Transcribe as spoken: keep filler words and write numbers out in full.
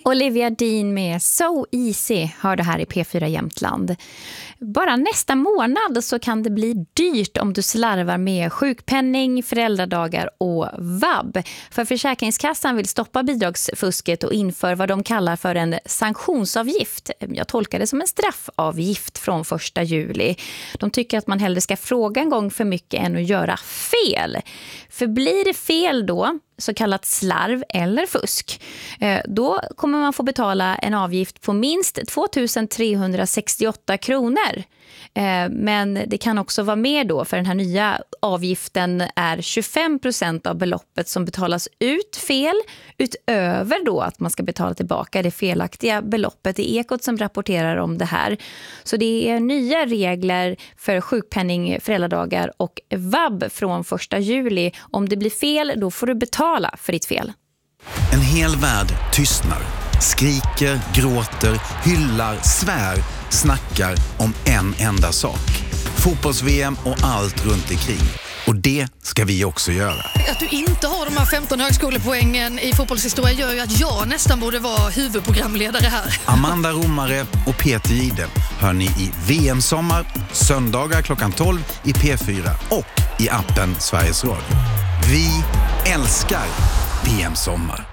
Olivia Dean med So Easy har det här i P fyra Jämtland. Bara nästa månad så kan det bli dyrt om du slarvar med sjukpenning, föräldradagar och vab. För Försäkringskassan vill stoppa bidragsfusket och inför vad de kallar för en sanktionsavgift. Jag tolkar det som en straffavgift från första juli. De tycker att man hellre ska fråga en gång för mycket än att göra fel. För blir det fel då, så kallat slarv eller fusk, då kommer man få betala en avgift på minst två tusen trehundrasextioåtta kronor. Men det kan också vara mer då, för den här nya avgiften är tjugofem procent av beloppet som betalas ut fel, utöver då att man ska betala tillbaka det felaktiga beloppet. I Ekot som rapporterar om det här. Så det är nya regler för sjukpenning, föräldradagar och vab från första juli. Om det blir fel, då får du betala för ditt fel. En hel värld tystnar, skriker, gråter, hyllar, svär, snackar om en enda sak. Fotbolls-V M och allt runt omkring. Och det ska vi också göra. Att du inte har de här femton högskolepoängen i fotbollshistoria gör ju att jag nästan borde vara huvudprogramledare här. Amanda Romare och Peter Jihde hör ni i V M-sommar, söndagar klockan tolv i P fyra och i appen Sveriges Radio. Vi älskar V M-sommar.